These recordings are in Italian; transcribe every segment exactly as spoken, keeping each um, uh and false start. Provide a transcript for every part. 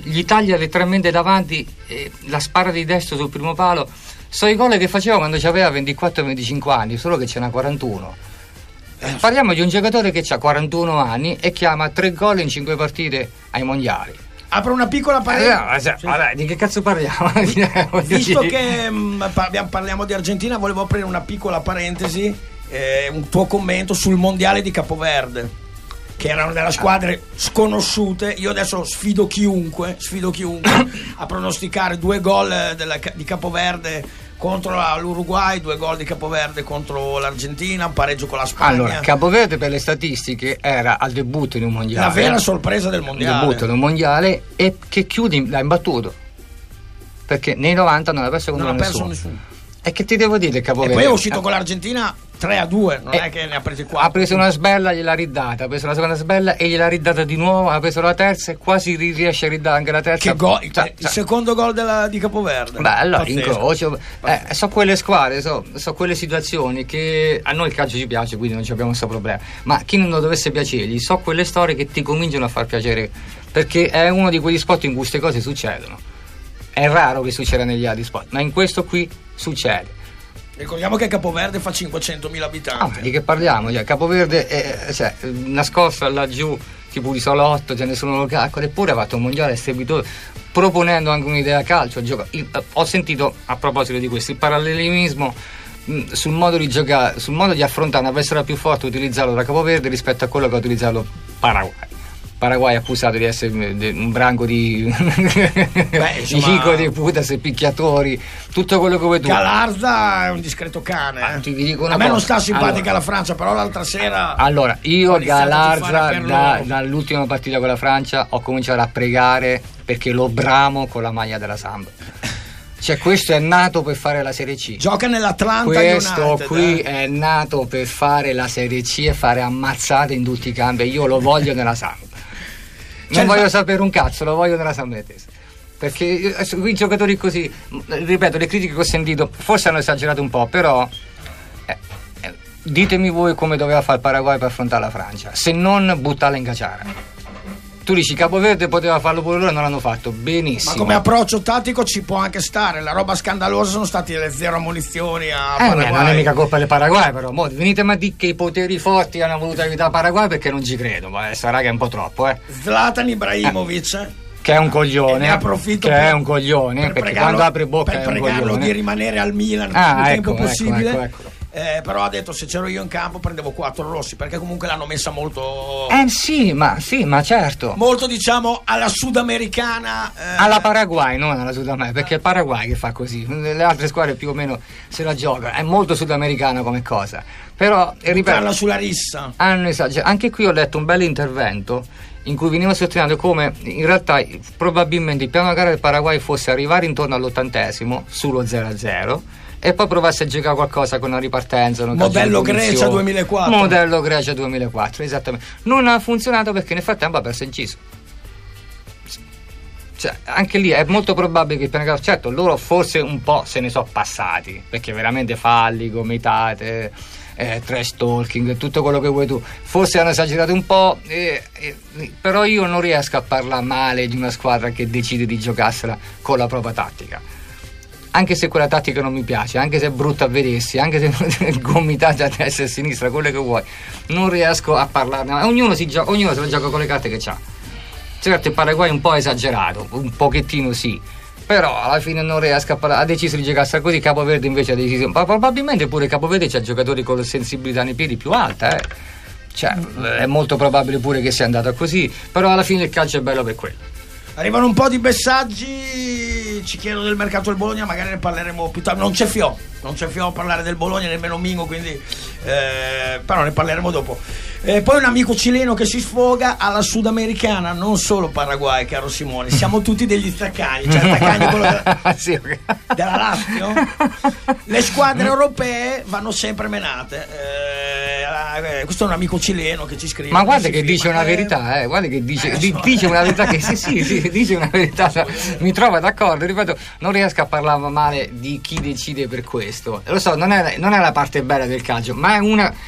gli taglia letteralmente davanti, eh, la spara di destro sul primo palo. So i gol che faceva quando aveva ventiquattro venticinque anni, solo che ce n'ha quarantuno. Eh, parliamo di un giocatore che ha quarantuno anni e chiama tre gol in cinque partite ai mondiali. Apro una piccola parentesi. Eh, no, cioè, vabbè, di che cazzo parliamo? Visto che mh, parliamo di Argentina, volevo aprire una piccola parentesi, eh, un tuo commento sul mondiale di Capoverde, che erano delle squadre sconosciute. Io adesso sfido chiunque, sfido chiunque a pronosticare due gol della, di Capoverde contro l'Uruguay, due gol di Capoverde contro l'Argentina, un pareggio con la Spagna. Allora, Capoverde per le statistiche era al debutto in un mondiale, la vera sorpresa del mondiale, debutto in un mondiale, e che chiudi l'ha imbattuto, perché nei novanta non ha perso contro non ha nessuno. perso nessuno. E che ti devo dire, Capoverde? E poi è uscito con l'Argentina tre a due, non eh, è che ne ha presi quattro. Ha preso una sbella, gliel'ha ridata, ha preso una seconda sbella e gliel'ha ridata di nuovo, ha preso la terza e quasi riesce a ridare anche la terza. Che gol, cioè, il cioè, secondo gol della, di Capoverde. Beh, allora, Pazzesco. incrocio, eh, so quelle squadre, so, so quelle situazioni che a noi il calcio ci piace, quindi non abbiamo questo problema, ma chi non lo dovesse piacergli, so quelle storie che ti cominciano a far piacere, perché è uno di quegli sport in cui queste cose succedono. È raro che succeda negli altri sport, ma in questo qui succede. Ricordiamo che Capoverde fa cinquecentomila abitanti. Ah, di che parliamo? Cioè, Capoverde è, cioè, nascosto laggiù, tipo di salotto, cioè nessuno lo calcola, eppure ha fatto un mondiale strepitoso, proponendo anche un'idea calcio. Gioca. Il, ho sentito, a proposito di questo, il parallelismo mh, sul modo di giocare, sul modo di affrontare una avversaria più forte, utilizzarlo da Capoverde rispetto a quello che ha utilizzato Paraguay. Paraguay è accusato di essere un branco di Beh, insomma, dico di putas e picchiatori, tutto quello che vuoi tu. Galarza è un discreto cane, eh. Ah, ti dico una a me cosa. Non sta simpatica allora, la Francia, però l'altra sera allora io Galarza da, loro. dall'ultima partita con la Francia ho cominciato a pregare perché lo bramo con la maglia della Samba. Cioè, questo è nato per fare la Serie C. Gioca nell'Atlanta Questo United, qui eh. è nato per fare la Serie C e fare ammazzate in tutti i campi. Io lo voglio nella Samba. Non C'è voglio il... sapere un cazzo, lo voglio nella Sammetese. Perché i giocatori così, ripeto, le critiche che ho sentito forse hanno esagerato un po', però eh, eh, ditemi voi come doveva fare il Paraguay per affrontare la Francia, se non buttarla in caciara. Tu dici Capoverde poteva farlo pure loro, non l'hanno fatto benissimo. Ma come approccio tattico ci può anche stare. La roba scandalosa sono state le zero munizioni a eh, Paraguay. Non è mica colpa del Paraguay, però mo, venite a dire che i poteri forti hanno voluto aiutare Paraguay, perché non ci credo, ma sarà che è un po' troppo, eh. Zlatan Ibrahimovic eh. Che è un coglione, ne approfitto che per, è un coglione, per perché pregarlo, quando apre bocca per è un pregarlo coglione. di rimanere al Milan ah, il più ecco, tempo possibile. Ecco, ecco, ecco. Eh, però ha detto se c'ero io in campo prendevo quattro rossi, perché comunque l'hanno messa molto eh sì ma sì ma certo molto diciamo alla sudamericana, eh. alla Paraguay, non alla Sudamerica, perché è il Paraguay che fa così, le altre squadre più o meno se la giocano, è molto sudamericana come cosa, però ripeto, sulla rissa hanno esagerato. Anche qui ho letto un bel intervento in cui veniva sottolineato come in realtà probabilmente il piano gara del Paraguay fosse arrivare intorno all'ottantesimo sullo zero a zero e poi provasse a giocare qualcosa con una ripartenza, un modello Grecia duemilaquattro modello Grecia duemilaquattro, esattamente. Non ha funzionato perché nel frattempo ha perso inciso. Cioè, anche lì è molto probabile che il piano, certo, loro forse un po' se ne sono passati, perché veramente falli, gomitate, eh, trash talking, tutto quello che vuoi tu, forse hanno esagerato un po', eh, eh, però io non riesco a parlare male di una squadra che decide di giocarsela con la propria tattica. Anche se quella tattica non mi piace, anche se è brutta a vedersi, anche se gomitate a destra e a sinistra, quello che vuoi, non riesco a parlarne. Ognuno, si gioca, ognuno se la gioca con le carte che ha. Certo, il Paraguay è un po' esagerato, un pochettino sì, però alla fine non riesco a parlare. Ha deciso di giocarsela così, Capoverde invece ha deciso, ma probabilmente pure Capoverde c'ha giocatori con la sensibilità nei piedi più alta, eh. Cioè, è molto probabile pure che sia andata così, però alla fine il calcio è bello per quello. Arrivano un po' di messaggi, ci chiedono del mercato del Bologna, magari ne parleremo più tardi. Non c'è Fio, non c'è Fio a parlare del Bologna, nemmeno Mingo, quindi eh, però ne parleremo dopo. Eh, poi un amico cileno che si sfoga alla sudamericana, non solo Paraguay, caro Simone, siamo tutti degli staccagni, cioè staccagni quello della, sì, okay. della Lazio. Le squadre europee vanno sempre menate. Eh, questo è un amico cileno che ci scrive. Ma guarda che firma, dice una eh, verità, eh, guarda che dice, eh, di, so. dice una verità che sì, sì, sì, dice una verità, mi trova d'accordo, ripeto, non riesco a parlare male di chi decide per questo. Lo so, non è, non è la parte bella del calcio, ma è una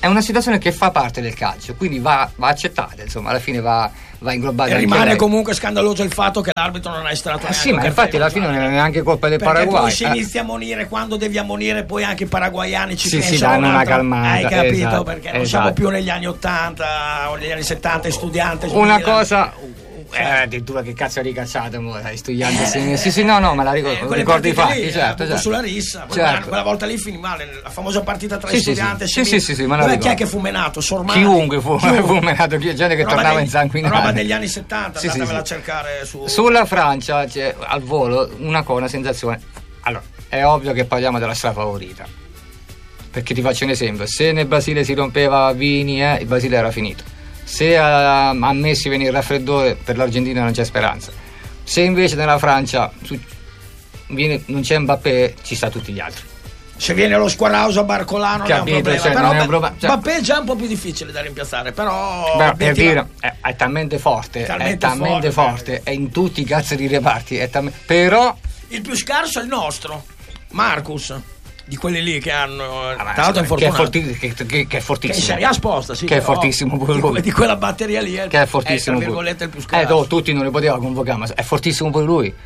è una situazione che fa parte del calcio, quindi va, va accettata, insomma, alla fine va, va inglobata. E rimane comunque scandaloso il fatto che l'arbitro non ha estratto. Eh sì, ma infatti alla fine non è neanche colpa del Perché Paraguay. Poi si eh. inizia a monire quando devi ammonire, poi anche i paraguayani ci sì, pensano. Sì, danno una altro. calmata. Hai capito? Esatto, perché non esatto. siamo più negli anni ottanta o negli anni settanta, studiante. Una cosa. Eh, addirittura che cazzo hai ricacciato, mo, dai, studiante. Sì, sì, sì, no, no, me la ricordo. Eh, ricordo i fatti, lì, certo, certo. Sulla rissa, certo. quella volta lì finì male, la famosa partita tra sì, i studianti. Sì, sì, sì, sì, ma chi è che fu menato? Sormani. Chiunque fu, fu menato, gente che roba tornava degli, insanguinata. Roba degli anni settanta, sì, andatevela sì, a cercare su. Sulla Francia, cioè, al volo, una cosa, una sensazione. Allora, è ovvio che parliamo della strafavorita. Perché ti faccio un esempio, se nel Brasile si rompeva Vini, eh, il Brasile era finito. Se a, a Messi viene il raffreddore, per l'Argentina non c'è speranza. Se invece nella Francia su, viene, non c'è Mbappé, ci sta tutti gli altri. Se viene lo Squarauso a Barcolano non è un problema, cioè, però non è un problema, cioè, Mbappé è già un po' più difficile da rimpiazzare, però beh, per dire è, è talmente forte, talmente è talmente forte, forte è in tutti i cazzo di reparti, è tam- però il più scarso è il nostro Marcus, di quelli lì che hanno ah, tra l'altro è che, è forti- che, che, che è fortissimo, che in Serie A sposta, sì, che è fortissimo pure lui, di, di quella batteria lì è, che è fortissimo, è, tra virgolette il più scarso. Eh, oh, tutti non li poteva convocare, ma è fortissimo pure lui.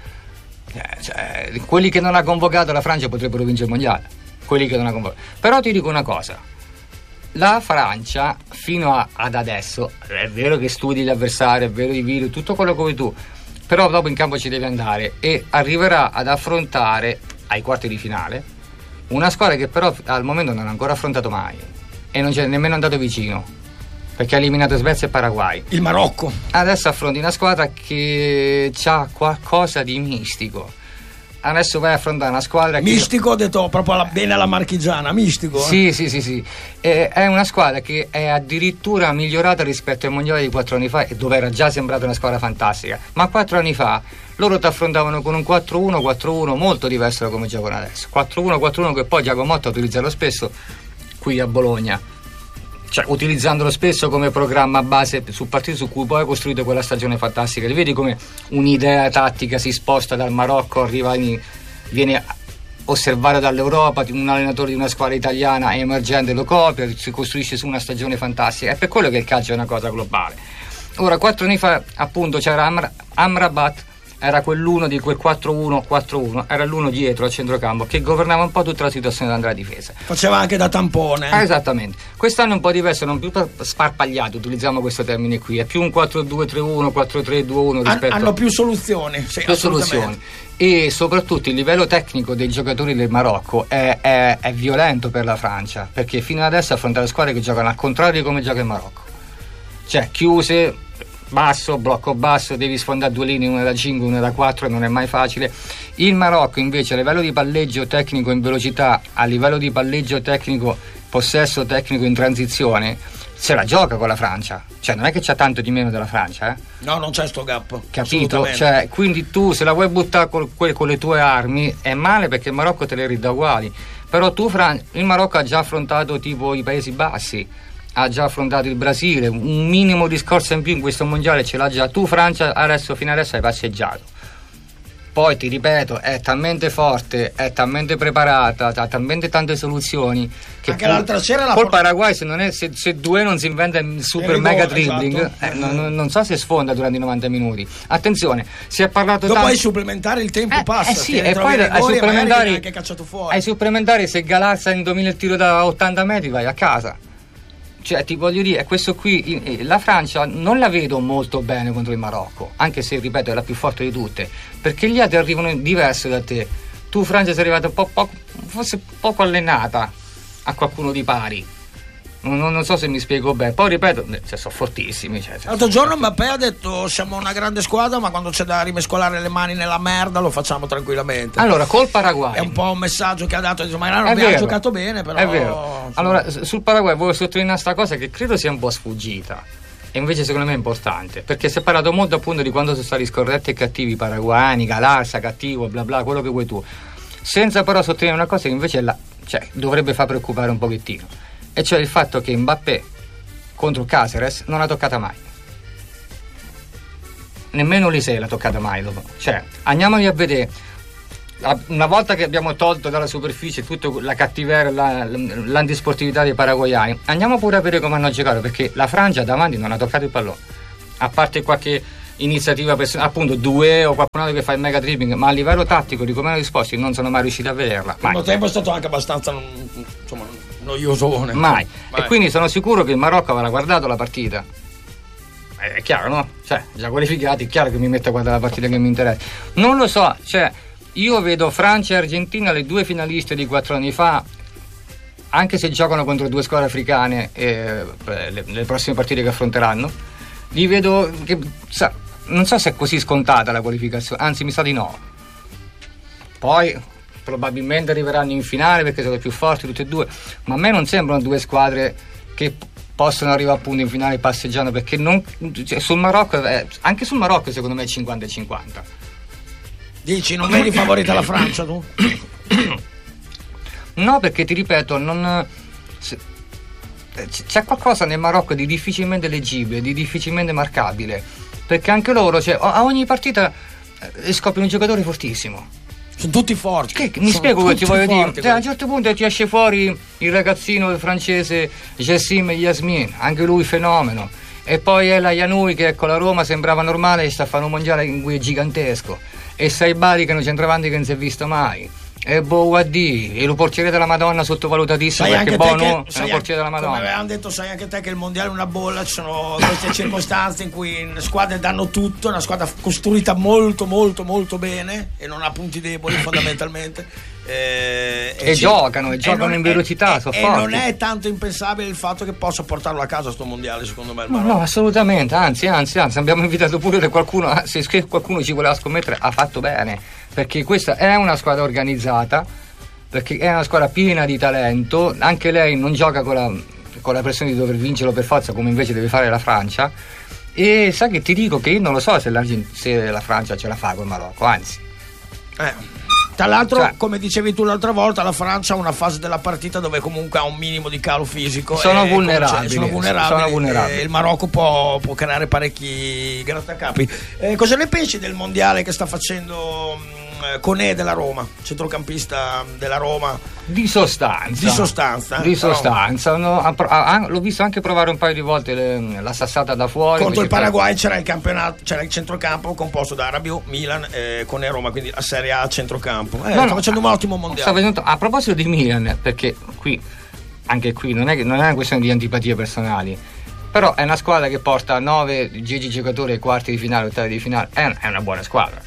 Cioè, quelli che non ha convocato la Francia potrebbero vincere il mondiale, quelli che non ha convocato. Però ti dico una cosa, la Francia fino a, ad adesso è vero che studi l'avversario, è vero i virus, tutto quello che vuoi tu, però dopo in campo ci devi andare e arriverà ad affrontare ai quarti di finale una squadra che però al momento non ha ancora affrontato mai e non c'è nemmeno andato vicino, perché ha eliminato Svezia e Paraguay. Il Marocco. Adesso affronti una squadra che ha qualcosa di mistico. Adesso vai a affrontare una squadra mistico, che... ho detto proprio alla, bene alla marchigiana, mistico. Sì, eh? sì, sì, sì. E, è una squadra che è addirittura migliorata rispetto ai mondiali di quattro anni fa, dove era già sembrata una squadra fantastica. Ma quattro anni fa loro ti affrontavano con un quattro uno quattro uno molto diverso da come giocano adesso. quattro uno quattro uno che poi Giacomotta utilizza lo spesso qui a Bologna, cioè utilizzandolo spesso come programma base su partite su cui poi ha costruito quella stagione fantastica. Li vedi come un'idea tattica si sposta dal Marocco, arriva in, viene osservato dall'Europa, un allenatore di una squadra italiana emergente lo copia, si costruisce su una stagione fantastica. È per quello che il calcio è una cosa globale. Ora, quattro anni fa appunto c'era Amra, Amrabat, era quell'uno di quel quattro uno quattro uno, era l'uno dietro al centrocampo che governava un po' tutta la situazione della difesa, faceva anche da tampone. Ah, esattamente. Quest'anno è un po' diverso, non più sparpagliato, utilizziamo questo termine qui, è più un quattro due tre uno quattro tre due uno rispetto. Hanno più soluzioni, sì, più soluzioni, e soprattutto il livello tecnico dei giocatori del Marocco è, è, è violento per la Francia, perché fino adesso affrontare squadre che giocano al contrario di come gioca il Marocco, cioè chiuse, basso, blocco basso, devi sfondare due linee, una da cinque, una da quattro, e non è mai facile. Il Marocco invece a livello di palleggio tecnico in velocità, a livello di palleggio tecnico, possesso tecnico in transizione, se la gioca con la Francia, cioè non è che c'ha tanto di meno della Francia, eh? No, non c'è sto gap, capito? Cioè, quindi tu se la vuoi buttare col, con le tue armi è male, perché il Marocco te le ridà uguali. Però tu, Fran- il Marocco ha già affrontato tipo i Paesi Bassi, ha già affrontato il Brasile, un minimo di scorsa in più in questo mondiale ce l'ha già. Tu Francia adesso fino adesso hai passeggiato, poi ti ripeto è talmente forte, è talmente preparata, ha talmente tante soluzioni che anche l'altra sera la col por- Paraguay se, non è, se, se due non si inventa il super il mega rigore, dribbling, esatto. eh, non, non so se sfonda durante i novanta minuti. Attenzione, si è parlato dopo tanto... ai supplementari il tempo eh, passa, eh sì, e poi ai supplementari, anche cacciato fuori. ai supplementari se Galarza indovina il tiro da ottanta metri vai a casa. Cioè ti voglio dire, questo qui, la Francia non la vedo molto bene contro il Marocco, anche se ripeto è la più forte di tutte, perché gli altri arrivano diverso da te. Tu Francia sei arrivata un po', poco, forse poco allenata a qualcuno di pari. Non, non so se mi spiego bene. Poi ripeto, cioè, sono fortissimi. Cioè, l'altro giorno Mbappé ha detto siamo una grande squadra, ma quando c'è da rimescolare le mani nella merda lo facciamo tranquillamente. Allora col Paraguay è un po' un messaggio che ha dato, insomma, non abbiamo giocato bene, però è vero. Allora sul Paraguay voglio sottolineare questa cosa che credo sia un po' sfuggita, e invece secondo me è importante, perché si è parlato molto appunto di quando sono stati scorretti e cattivi i paraguayani, Galarza cattivo, bla bla, quello che vuoi tu, senza però sottolineare una cosa che invece la, cioè, dovrebbe far preoccupare un pochettino, e cioè il fatto che Mbappé contro Cáceres non l'ha toccata mai, nemmeno Lisei l'ha toccata mai dopo. Cioè andiamoli a vedere una volta che abbiamo tolto dalla superficie tutta la cattiveria, la, l'antisportività dei paraguayani, andiamo pure a vedere come hanno giocato, perché la Francia davanti non ha toccato il pallone, a parte qualche iniziativa personale, appunto due o qualcun altro che fa il mega dribbling, ma a livello tattico di come hanno risposto non sono mai riusciti a vederla. Il primo tempo è stato anche abbastanza, insomma, noiosone. Mai. mai. E quindi sono sicuro che il Marocco avrà guardato la partita. È chiaro, no? Cioè, già qualificati, è chiaro che mi metto a guardare la partita che mi interessa. Non lo so, cioè, io vedo Francia e Argentina, le due finaliste di quattro anni fa, anche se giocano contro due squadre africane eh, le, le prossime partite che affronteranno, li vedo che, sa, non so se è così scontata la qualificazione, anzi mi sa di no. Poi probabilmente arriveranno in finale perché sono più forti tutte e due, ma a me non sembrano due squadre che possono arrivare appunto in finale passeggiando, perché non, cioè, sul Marocco eh, anche sul Marocco secondo me è cinquanta e cinquanta. Dici, non vedi favorita la Francia tu? No, perché ti ripeto, non se, c'è qualcosa nel Marocco di difficilmente leggibile, di difficilmente marcabile, perché anche loro, cioè, a ogni partita eh, scoppia un giocatore fortissimo. Sono tutti forti. Che, mi sono spiego che ti voglio forti, dire. Cioè, a un certo punto ti esce fuori il ragazzino francese Jessim Yasmin, anche lui fenomeno. E poi Ela Yanui che con la Roma sembrava normale e sta a fare un mondiale in cui è gigantesco. E Saibari che è un centravanti che non si è visto mai. E Bouaddi, e lo portiere della Madonna sottovalutatissimo, sai perché Bono è un portiere della Madonna. Come avevamo detto, sai anche te che il mondiale è una bolla, ci sono queste circostanze in cui le squadre danno tutto, una squadra costruita molto molto molto bene e non ha punti deboli fondamentalmente. Eh, e, e giocano, e giocano in velocità, sono e forti. non è tanto impensabile il fatto che possa portarlo a casa sto mondiale, secondo me. No, no, assolutamente, anzi, anzi, anzi, abbiamo invitato pure qualcuno, se qualcuno ci voleva scommettere ha fatto bene, perché questa è una squadra organizzata, perché è una squadra piena di talento, anche lei non gioca con la, con la pressione di dover vincerlo per forza come invece deve fare la Francia, e sai che ti dico che io non lo so se, se la Francia ce la fa col Marocco, anzi. Eh. Tra l'altro, cioè, come dicevi tu l'altra volta, la Francia ha una fase della partita dove comunque ha un minimo di calo fisico. Sono e vulnerabili. Sono vulnerabili. Sono vulnerabili. E il Marocco può, può creare parecchi grattacapi. Eh, cosa ne pensi del mondiale che sta facendo mh, Koné della Roma, centrocampista della Roma? Di sostanza. Di sostanza. Di sostanza. No, ha, ha, l'ho visto anche provare un paio di volte le, la sassata da fuori. Contro il Paraguay c'era il campionato, c'era il centrocampo composto da Rabiot, Milan, eh, Koné Roma, quindi la Serie A centrocampo. Eh, no, sta no, facendo un ottimo mondiale. Facendo, a proposito di Milan, perché qui, anche qui, non è, non è una questione di antipatie personali, però è una squadra che porta nove dieci giocatori ai quarti di finale, ottavi di finale, è, è una buona squadra.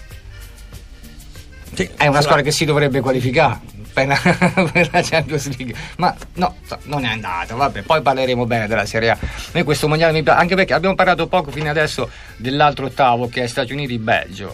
Sì, è una squadra che si dovrebbe qualificare per la, per la Champions League, ma no, non è andata. Vabbè, poi parleremo bene della Serie A. A me questo mondiale mi piace, anche perché abbiamo parlato poco fino adesso dell'altro ottavo che è Stati Uniti-Belgio.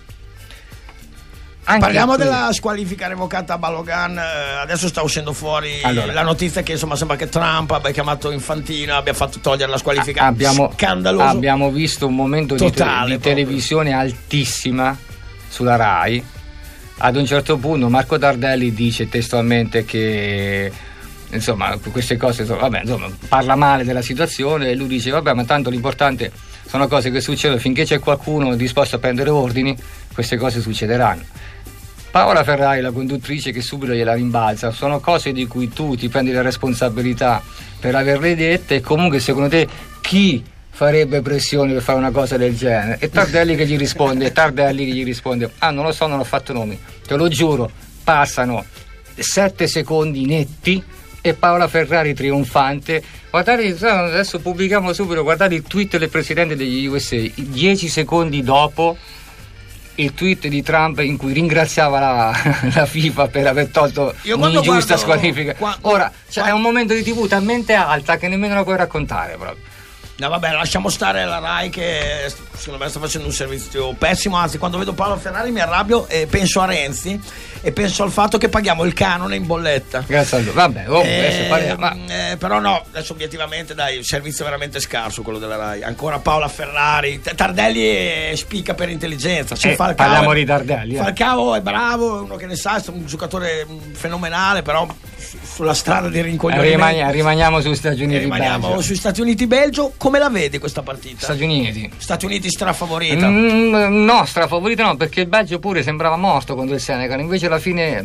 Anche Parliamo qui. della squalifica revocata a Balogan. Adesso sta uscendo fuori allora, la notizia che insomma sembra che Trump abbia chiamato Infantino, abbia fatto togliere la squalifica. Abbiamo, scandaloso. Abbiamo visto un momento totale, di, te- di televisione altissima sulla Rai. Ad un certo punto Marco Tardelli dice testualmente che insomma queste cose insomma, vabbè, insomma, parla male della situazione e lui dice vabbè, ma tanto l'importante sono cose che succedono, finché c'è qualcuno disposto a prendere ordini queste cose succederanno. Paola Ferrari, la conduttrice, che subito gliela rimbalza, sono cose di cui tu ti prendi la responsabilità per averle dette, e comunque secondo te chi farebbe pressione per fare una cosa del genere? E Tardelli che gli risponde Tardelli che gli risponde ah, non lo so, non ho fatto nomi, te lo giuro. Passano sette secondi netti e Paola Ferrari trionfante. Guardate, adesso pubblichiamo subito, guardate il tweet del presidente degli U S A dieci secondi dopo il tweet di Trump in cui ringraziava la, la FIFA per aver tolto un'ingiusta squalifica. Quando, Ora cioè, quando, è un momento di tivù talmente alta che nemmeno la puoi raccontare proprio. No, vabbè, lasciamo stare la Rai che secondo me sta facendo un servizio pessimo, anzi quando vedo Paolo Ferrari mi arrabbio e penso a Renzi e penso al fatto che paghiamo il canone in bolletta. Grazie a Dio. Vabbè, oh, eh, adesso parliamo. Eh, però no, adesso obiettivamente dai, il servizio è veramente scarso quello della Rai. Ancora Paola Ferrari, Tardelli è spicca per intelligenza. Eh, parliamo di Tardelli. Eh. Falcao è bravo, è uno che ne sa, è un giocatore fenomenale, però sulla strada di rincoglionimento. Rimani, rimaniamo sugli Stati Uniti rimaniamo Belgio. sugli Stati Uniti Belgio. come la vedi questa partita? Stati Uniti. Stati Uniti strafavorita? Mm, no, strafavorita no, perché il Belgio pure sembrava morto contro il Senegal, invece alla fine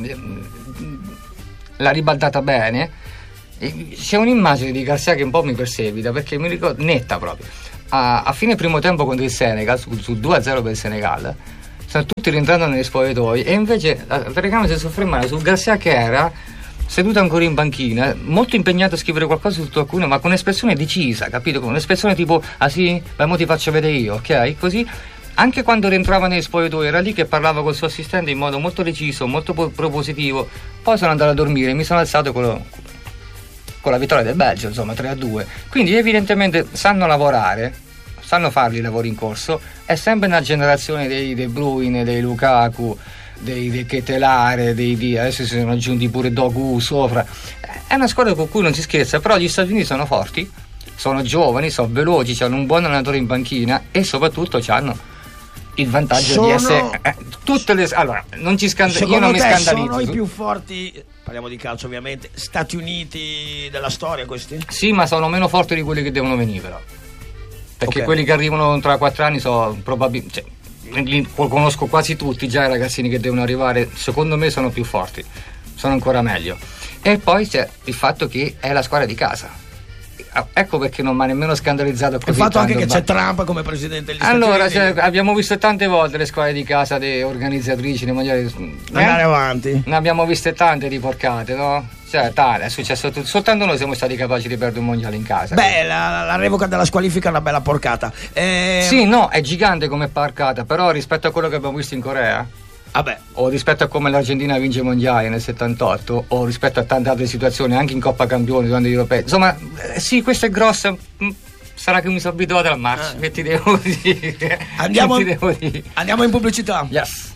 l'ha ribaltata bene. C'è un'immagine di Garcia che un po' mi perseguita, perché mi ricordo, netta proprio, a, a fine primo tempo contro il Senegal, su, su due a zero per il Senegal, stanno tutti rientrando negli spogliatoi e invece la telecamera si soffermava su Garcia che era seduto ancora in panchina, molto impegnato a scrivere qualcosa su qualcuno, ma con un'espressione decisa, capito? Con un'espressione tipo, ah sì, beh mo ti faccio vedere io, ok? Così, anche quando rientrava negli spogliatoi era lì che parlava col suo assistente in modo molto deciso, molto propositivo. Poi sono andato a dormire, mi sono alzato con, lo, con la vittoria del Belgio, insomma, tre a due. Quindi evidentemente sanno lavorare, sanno farli i lavori in corso. È sempre una generazione dei De Bruyne, dei Lukaku, dei, dei Ketelare, dei, dei, adesso si sono aggiunti pure Dogu sopra. È una squadra con cui non si scherza, però gli Stati Uniti sono forti, sono giovani, sono veloci, hanno un buon allenatore in panchina e soprattutto hanno il vantaggio sono... di essere eh, tutte le allora non ci scandalizzo, io non mi scandalizzo. Sono i più forti, parliamo di calcio ovviamente, Stati Uniti della storia questi? Sì, ma sono meno forti di quelli che devono venire però, perché okay. Quelli che arrivano tra quattro anni sono probabilmente, cioè, li conosco quasi tutti già i ragazzini che devono arrivare, secondo me sono più forti, sono ancora meglio. E poi c'è il fatto che è la squadra di casa. Ecco perché non mi ha nemmeno scandalizzato così. Il fatto anche che ba- c'è Trump come presidente degli Stati allora, Uniti. Allora, abbiamo visto tante volte le squadre di casa delle organizzatrici, dei mondiali. Andare eh? avanti. Ne abbiamo viste tante di porcate, no? Cioè, tale, è successo tutto. Soltanto noi siamo stati capaci di perdere un mondiale in casa. Beh, la, la revoca della squalifica è una bella porcata. Eh... Sì, no, è gigante come porcata, però rispetto a quello che abbiamo visto in Corea. Vabbè. O rispetto a come l'Argentina vince i mondiali nel settantotto, o rispetto a tante altre situazioni anche in Coppa Campioni durante gli europei, insomma eh, sì, questa è grossa. Sarà che mi sono abituato al marcio, ah. Che ti devo dire. Andiamo, ti devo dire. Andiamo in pubblicità. Yes.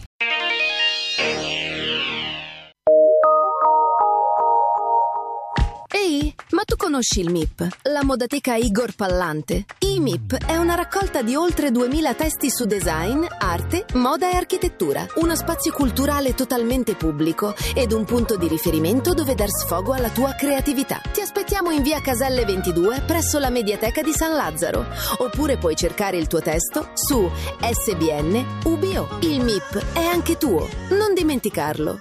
Ehi, ma tu conosci il M I P, la modateca Igor Pallante? I M I P è una raccolta di oltre duemila testi su design, arte, moda e architettura, uno spazio culturale totalmente pubblico ed un punto di riferimento dove dar sfogo alla tua creatività. Ti aspettiamo in via Caselle ventidue presso la Mediateca di San Lazzaro, oppure puoi cercare il tuo testo su S B N U B O. Il M I P è anche tuo, non dimenticarlo.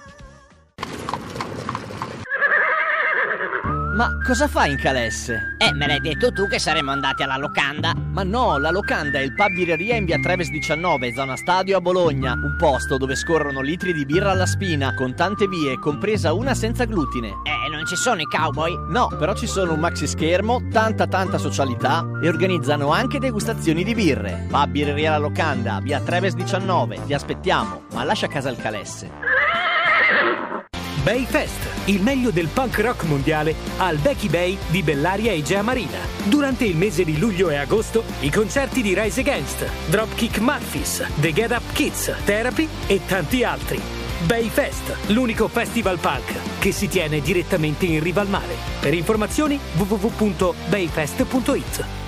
Ma cosa fai in Calesse? Eh, me l'hai detto tu che saremmo andati alla locanda. Ma no, la locanda è il pub birreria in via Treves diciannove, zona stadio a Bologna. Un posto dove scorrono litri di birra alla spina, con tante vie, compresa una senza glutine. Eh, non ci sono i cowboy? No, però ci sono un maxi schermo, tanta tanta socialità e organizzano anche degustazioni di birre. Pub birreria la locanda, via Treves diciannove. Ti aspettiamo, ma lascia a casa il Calesse. Bay Fest, il meglio del punk rock mondiale al Becky Bay di Bellaria Egea Marina. Durante il mese di luglio e agosto, i concerti di Rise Against, Dropkick Murphys, The Get Up Kids, Therapy e tanti altri. Bay Fest, l'unico festival punk che si tiene direttamente in riva al mare. Per informazioni w w w punto bayfest punto it.